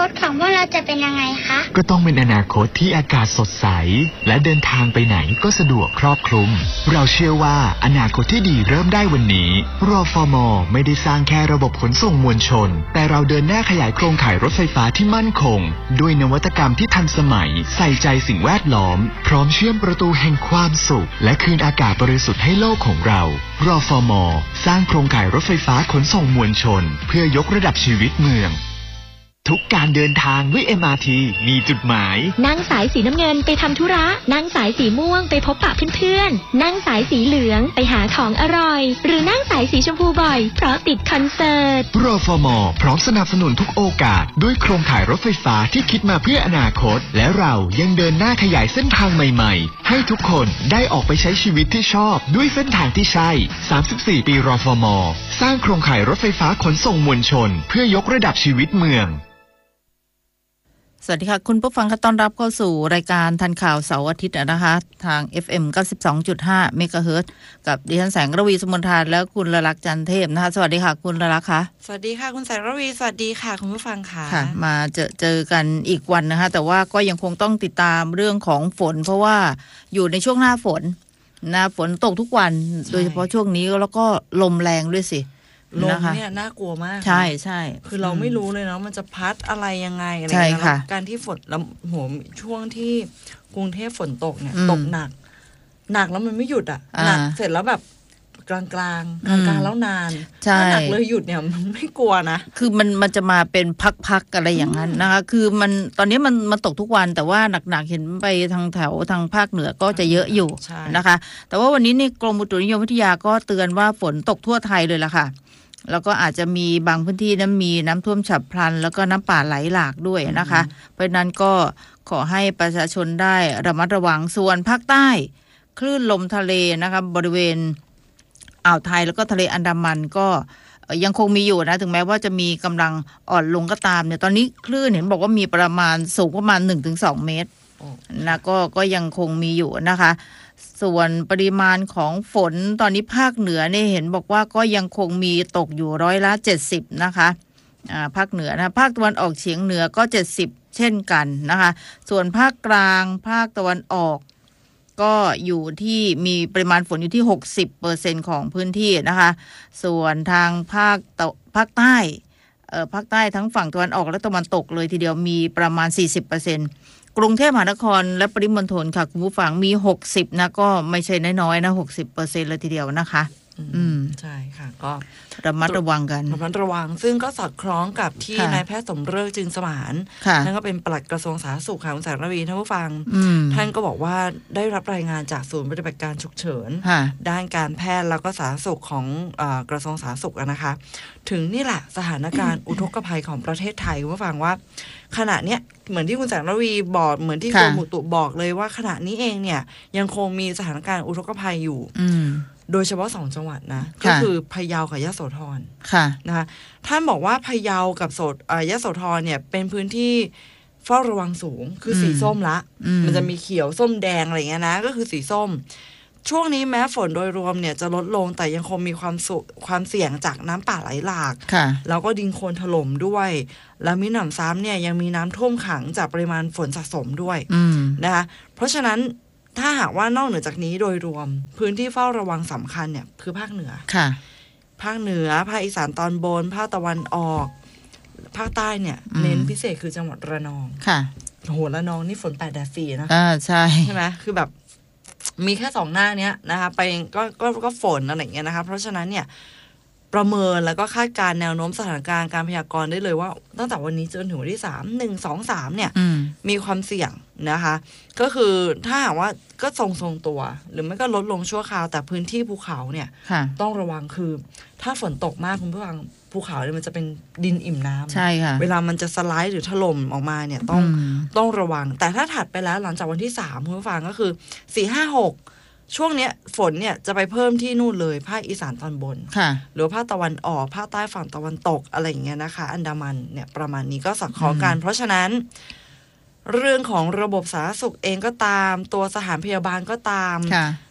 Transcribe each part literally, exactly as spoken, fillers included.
ตของพวกเราจะเป็นยังไงคะก็ต้องเป็นอนาคตที่อากาศสดใสและเดินทางไปไหนก็สะดวกครอบคลุมเราเชื่อว่าอนาคตที่ดีเริ่มได้วันนี้รฟม.ไม่ได้สร้างแค่ระบบขนส่งมวลชนแต่เราเดินหน้าขยายโครงข่ายรถไฟฟ้าที่มั่นคงด้วยนวัตกรรมที่ทันสมัยใส่ใจสิ่งแวดล้อมพร้อมเชื่อมประตูแห่งความสุขและคืนอากาศบริสุทธิ์ให้โลกของเรารฟม.สร้างโครงข่ายรถไฟฟ้าขนส่งมวลชนเพื่อยกระดับชีวิตเมืองทุกการเดินทางด้วย เอ็ม อาร์ ที มีจุดหมายนั่งสายสีน้ำเงินไปทำธุระนั่งสายสีม่วงไปพบปะเพื่อนๆนั่งสายสีเหลืองไปหาของอร่อยหรือนั่งสายสีชมพูบ่อยเพราะติดคอนเสิร์ตรฟม.พร้อมสนับสนุนทุกโอกาสด้วยโครงข่ายรถไฟฟ้าที่คิดมาเพื่ออนาคตและเรายังเดินหน้าขยายเส้นทางใหม่ๆให้ทุกคนได้ออกไปใช้ชีวิตที่ชอบด้วยเส้นทางที่ใช่สามสิบสี่ปีรฟม.สร้างโครงข่ายรถไฟฟ้าขนส่งมวลชนเพื่อยกระดับชีวิตเมืองสวัสดีค่ะคุณผู้ฟังค่ะต้อนรับเข้าสู่รายการทันข่าวเสาร์อาทิตย์นะคะทาง เอฟ เอ็ม เก้าสิบสองจุดห้า เมกะเฮิรตซ์กับดิฉันแสงระวีสมุนทานและคุณละลักษณ์จันเทพนะคะสวัสดีค่ะคุณละลักษณ์ค่ะสวัสดีค่ะคุณแสงระวีสวัสดีค่ะคุณผู้ฟังค่ะค่ะมาเจอเจอกันอีกวันนะคะแต่ว่าก็ยังคงต้องติดตามเรื่องของฝนเพราะว่าอยู่ในช่วงหน้าฝนนะฝนตกทุกวันโดยเฉพาะช่วงนี้แล้วก็ลมแรงด้วยสิลมเนี่ยน่ากลัวมากใช่ใช่คือเราไม่รู้เลยเนาะมันจะพัดอะไรยังไงอะไรอย่างเงี้ยการที่ฝนแล้วโหช่วงที่กรุงเทพฝนตกเนี่ยตกหนักหนักแล้วมันไม่หยุดอ่ะหนักเสร็จแล้วแบบกลางกลางกลางกลางแล้วนานถ้าหนักเลยหยุดเนี่ยมันไม่กลัวนะคือมันมันจะมาเป็นพักๆอะไรอย่างนั้นนะคะคือมันตอนนี้มันมันตกทุกวันแต่ว่าหนักๆเห็นไปทางแถวทางภาคเหนือก็จะเยอะอยู่นะคะแต่ว่าวันนี้นี่กรมอุตุนิยมวิทยาก็เตือนว่าฝนตกทั่วไทยเลยล่ะค่ะแล้วก็อาจจะมีบางพื้นที่นั้นมีน้ำท่วมฉับพลันแล้วก็น้ำป่าไหลหลากด้วยนะคะเพราะนั้นก็ขอให้ประชาชนได้ระมัดระวังส่วนภาคใต้คลื่นลมทะเลนะคะบริเวณอ่าวไทยแล้วก็ทะเลอันดามันก็ยังคงมีอยู่นะถึงแม้ว่าจะมีกำลังอ่อนลงก็ตามเนี่ยตอนนี้คลื่นเห็นบอกว่ามีประมาณสูงประมาณ หนึ่งถึงสอง เมตรนะก็ก็ยังคงมีอยู่นะคะส่วนปริมาณของฝนตอนนี้ภาคเหนือเนี่ยเห็นบอกว่าก็ยังคงมีตกอยู่ร้อยละเจ็ดสิบนะคะอ่าภาคเหนือนะภาคตะวันออกเฉียงเหนือก็เจ็ดสิบเช่นกันนะคะส่วนภาคกลางภาคตะวันออกก็อยู่ที่มีปริมาณฝนอยู่ที่ หกสิบเปอร์เซ็นต์ ของพื้นที่นะคะส่วนทางภาคตะภาคใต้เอ่อภาคใต้ทั้งฝั่งตะวันออกและตะวันตกเลยทีเดียวมีประมาณ สี่สิบเปอร์เซ็นต์กรุงเทพมหานครและปริมณฑลค่ะคุณผู้ฟังมีหกสิบนะก็ไม่ใช่น้อยๆนะ หกสิบเปอร์เซ็นต์ เลยทีเดียวนะคะอืมใช่ค่ะก็ระมัดระวังกันระมัดระวังซึ่งก็สอดคล้องกับที่นายแพทย์สมฤกษ์จึงสมานท่านก็เป็นปลัดกระทรวงสาธารณสุขค่ะคุณแสงระวีท่านผู้ฟังท่านก็บอกว่าได้รับรายงานจากศูนย์ปฏิบัติการฉุกเฉินด้านการแพทย์แล้วก็สาธารณสุขของกระทรวงสาธารณสุขนะคะถึงนี่แหละสถานการณ์อุทกภัยของประเทศไทยคุณผู้ฟังว่าขณะเนี้ยเหมือนที่คุณแสงระวีบอกเหมือนที่กรมอุตุบอกเลยว่าขณะนี้เองเนี่ยยังคงมีสถานการณ์อุทกภัยอยู่โดยเฉพาะสองจังหวัดนะก็คือพะเยากับยโสธรนะคะท่านบอกว่าพะเยากับโสธรยโสธรเนี่ยเป็นพื้นที่เฝ้าระวังสูงคือสีส้มละมันจะมีเขียวส้มแดงอะไรเงี้ยนะก็คือสีส้มช่วงนี้แม้ฝนโดยรวมเนี่ยจะลดลงแต่ยังคงมีความสุความเสี่ยงจากน้ำป่าไหลหลากแล้วก็ดินโคลนถล่มด้วยแล้วมีหนำซ้ำเนี่ยยังมีน้ำท่วมขังจากปริมาณฝนสะสมด้วยนะคะเพราะฉะนั้นถ้าหากว่านอกเหนือจากนี้โดยรวมพื้นที่เฝ้าระวังสำคัญเนี่ยคือภาคเหนือค่ะภาคเหนือภาคอีสานตอนบนภาคตะวันออกภาคใต้เนี่ยเน้นพิเศษคือจังหวัดระนองค่ะโหระนองนี่ฝนแปดแดดสี่นะอ่าใช่ใช่ไหมคือแบบมีแค่สองหน้าเนี้ยนะคะไปก็ก็ก็ฝนอะไรอย่างเงี้ยนะคะเพราะฉะนั้นเนี่ยประเมินแล้วก็คาดการณ์แนวโน้มสถานการณ์การพยากรณ์ได้เลยว่าตั้งแต่วันนี้จนถึงวันที่สาม หนึ่ง สอง สามเนี่ยมีความเสี่ยงนะคะก็คือถ้าหากว่าก็ทรงทรงตัวหรือไม่ก็ลดลงชั่วคราวแต่พื้นที่ภูเขาเนี่ยต้องระวังคือถ้าฝนตกมากคุณผู้ฟังภูเขาเนี่ยมันจะเป็นดินอิ่มน้ำใช่ค่ะเวลามันจะสไลด์หรือถล่มออกมาเนี่ยต้องต้องระวังแต่ถ้าถัดไปแล้วหลังจากวันที่สามคุณผู้ฟังก็คือสี่ ห้า หกช่วงเนี้ยฝนเนี่ยจะไปเพิ่มที่นู่นเลยภาคอีสานตอนบนหรือภาคตะวันออกภาคใต้ฝั่งตะวันตกอะไรอย่างเงี้ยนะคะอันดามันเนี่ยประมาณนี้ก็สอดคล้องกันเพราะฉะนั้นเรื่องของระบบสาธารณสุขเองก็ตามตัวสถานพยาบาลก็ตาม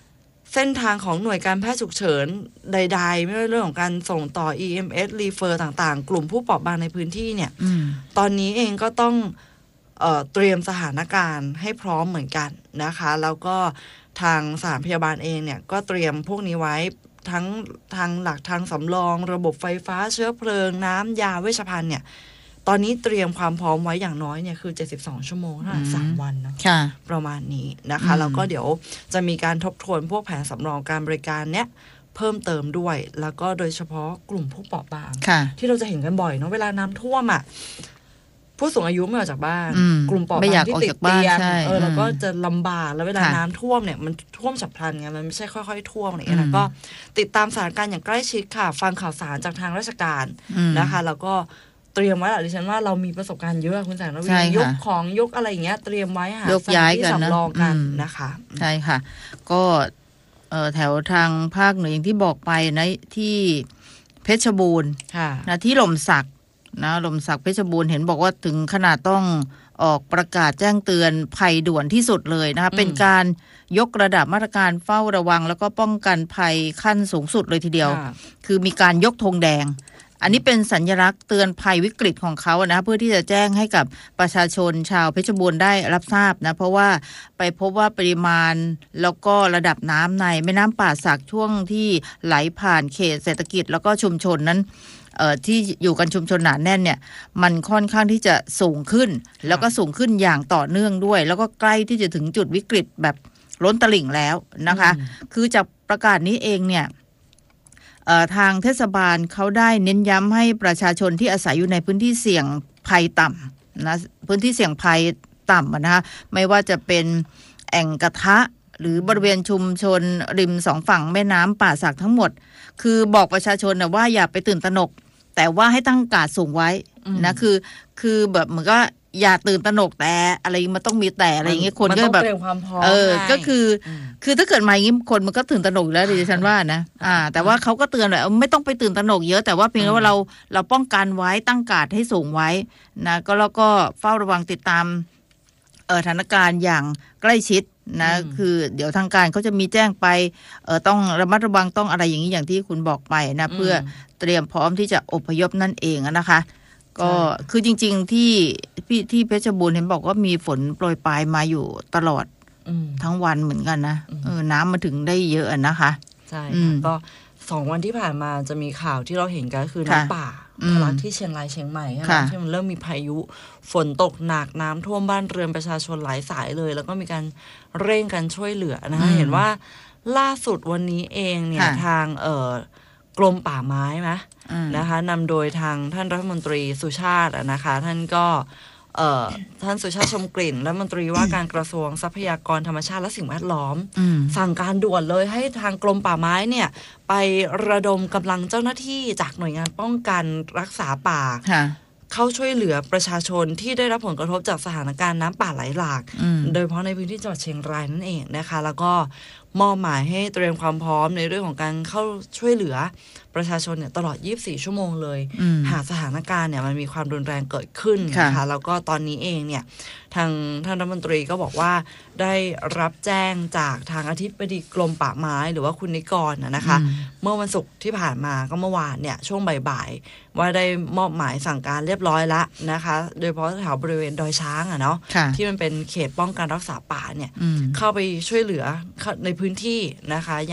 เส้นทางของหน่วยการแพทย์ฉุกเฉินใดๆไม่ว่าเรื่องของการส่งต่อ อี เอ็ม เอส refer ต่างๆกลุ่มผู้เปราะบางในพื้นที่เนี่ยตอนนี้เองก็ต้องเอ่อเตรียมสถานการณ์ให้พร้อมเหมือนกันนะคะแล้วก็ทางสถานพยาบาลเองเนี่ยก็เตรียมพวกนี้ไว้ทั้งทางหลักทางสำรองระบบไฟฟ้าเชื้อเพลิงน้ำยาเวชภัณฑ์เนี่ยตอนนี้เตรียมความพร้อมไว้อย่างน้อยเนี่ยคือเจ็ดสิบสองชั่วโมงเท่านั้นสามวันนะประมาณนี้นะคะแล้วก็เดี๋ยวจะมีการทบทวนพวกแผนสำรองการบริการเนี้ยเพิ่มเติมด้วยแล้วก็โดยเฉพาะกลุ่มผู้เปราะบางที่เราจะเห็นกันบ่อยเนาะเวลาน้ำท่วมอ่ะผู้สูงอายุไม่ออกจากบ้านกลุ่มเปราะบางที่ติดเตียงเออแล้วก็จะลำบากแล้วเวลาน้ำท่วมเนี่ยมันท่วมฉับพลันไงมันไม่ใช่ค่อยๆท่วมอะไรอย่างเงี้ยนะก็ติดตามสถานการณ์อย่างใกล้ชิดค่ะฟังข่าวสารจากทางราชการนะคะแล้วก็เตรียมไว้แหละดิฉันว่าเรามีประสบการณ์เยอะคุณแสงระวียกของยกอะไรอย่างเงี้ยเตรียมไว้หาสถานที่สำรองกันนะคะใช่ค่ะก็แถวทางภาคเหนืออย่างที่บอกไปนะที่เพชรบูรณ์นะที่หล่มสักนะหล่มสักเพชรบูรณ์เห็นบอกว่าถึงขนาดต้องออกประกาศแจ้งเตือนภัยด่วนที่สุดเลยนะคะเป็นการยกระดับมาตรการเฝ้าระวังแล้วก็ป้องกันภัยขั้นสูงสุดเลยทีเดียวคือมีการยกธงแดงอันนี้เป็นสัญลักษณ์เตือนภัยวิกฤตของเขานะเพื่อที่จะแจ้งให้กับประชาชนชาวเพชรบูรณ์ได้รับทราบนะเพราะว่าไปพบว่าปริมาณแล้วก็ระดับน้ำในแม่น้ำป่าสักช่วงที่ไหลผ่านเขตเศรษฐกิจแล้วก็ชุมชนนั้นเอ่อที่อยู่กันชุมชนหนาแน่นเนี่ยมันค่อนข้างที่จะสูงขึ้นแล้วก็สูงขึ้นอย่างต่อเนื่องด้วยแล้วก็ใกล้ที่จะถึงจุดวิกฤตแบบล้นตลิ่งแล้วนะคะคือจากประกาศนี้เองเนี่ยทางเทศบาลเขาได้เน้นย้ำให้ประชาชนที่อาศัยอยู่ในพื้นที่เสี่ยงภัยต่ำนะพื้นที่เสี่ยงภัยต่ำนะคะไม่ว่าจะเป็นแอ่งกระทะหรือบริเวณชุมชนริมสองฝั่งแม่น้ำป่าสักทั้งหมดคือบอกประชาชนนะว่าอย่าไปตื่นตระหนกแต่ว่าให้ตั้งการ์ดสูงไว้นะคือคือแบบเหมือนก็อย่าตื่นตระหนกแต่อะไรมันต้องมีแต่อะไรอย่างเงี้ยคนก็แบบเออก็คือคือถ้าเกิดมาอย่างงี้คนมันก็ตื่นตระหนกแล้วดิฉันว่านะอ่าแต่ว่าเขาก็เตือนเลยไม่ต้องไปตื่นตระหนกเยอะแต่ว่าเพียงแค่ว่าเราเราป้องกันไว้ตั้งการ์ดให้สูงไว้นะก็แล้วก็เฝ้าระวังติดตามเอ่อสถานการณ์อย่างใกล้ชิดนะคือเดี๋ยวทางการเขาจะมีแจ้งไปเอ่อต้องระมัดระวังต้องอะไรอย่างนี้อย่างที่คุณบอกไปนะเพื่อเตรียมพร้อมที่จะอพยพนั่นเองนะคะก็คือจริงๆที่พี่ที่เพชรบูรณ์เห็นบอกว่ามีฝนโปรยปลายมาอยู่ตลอดทั้งวันเหมือนกันนะเออน้ำมาถึงได้เยอะนะคะใช่ก็สองวันที่ผ่านมาจะมีข่าวที่เราเห็นกันก็คือน้ำป่าทะลักที่เชียงรายเชียงใหม่ใช่ไหมที่มันเริ่มมีพายุฝนตกหนักน้ำท่วมบ้านเรือนประชาชนหลายสายเลยแล้วก็มีการเร่งกันช่วยเหลือนะคะเห็นว่าล่าสุดวันนี้เองเนี่ยทางเอ่อกรมป่าไม้ไหมนะคะนำโดยทางท่านรัฐมนตรีสุชาตินะคะท่านก็ท่านสุชาติชมกลิ่นรัฐมนตรีว่าการกระทรวงทรัพยากรธรรมชาติและสิ่งแวดล้อมสั่งการด่วนเลยให้ทางกรมป่าไม้เนี่ยไประดมกำลังเจ้าหน้าที่จากหน่วยงานป้องกันรักษาป่าเข้าช่วยเหลือประชาชนที่ได้รับผลกระทบจากสถานการณ์น้ำป่าไหลหลากโดยเฉพาะในพื้นที่จังหวัดเชียงรายนั่นเองนะคะแล้วก็มอบหมายให้เตรียมความพร้อมในเรื่องของการเข้าช่วยเหลือประชาชนเนี่ยตลอดยี่สิบสี่ชั่วโมงเลยหากสถานการณ์เนี่ยมันมีความรุนแรงเกิดขึ้นนะคะแล้วก็ตอนนี้เองเนี่ยทางท่านรัฐมนตรีก็บอกว่าได้รับแจ้งจากทางอธิบดีกรมป่าไม้หรือว่าคุณนิกรนะคะเมื่อวันศุกร์ที่ผ่านมาก็เมื่อวานเนี่ยช่วงบ่ายๆว่าได้มอบหมายสั่งการเรียบร้อยแล้วนะคะโดยเฉพาะแถวบริเวณดอยช้างอ่ะเนาะที่มันเป็นเขตป้องกันรักษาป่าเนี่ยเข้าไปช่วยเหลือในพื้นที่นะคะ